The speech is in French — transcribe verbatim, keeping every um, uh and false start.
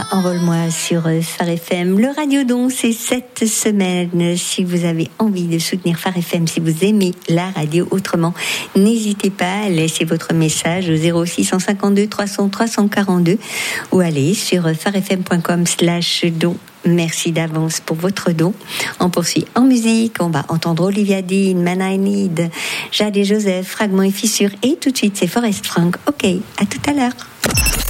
Voilà, envole-moi sur Phare F M. Le Radio Don, c'est cette semaine. Si vous avez envie de soutenir Phare F M, si vous aimez la radio autrement, n'hésitez pas à laisser votre message au zéro six cent cinquante-deux trois cents trois cent quarante-deux ou allez sur pharefm.com slash don. Merci d'avance pour votre don. On poursuit en musique. On va entendre Olivia Dean, Man I Need, Jade et Joseph, Fragments et Fissures. Et tout de suite, c'est Forest Frank. Ok, à tout à l'heure.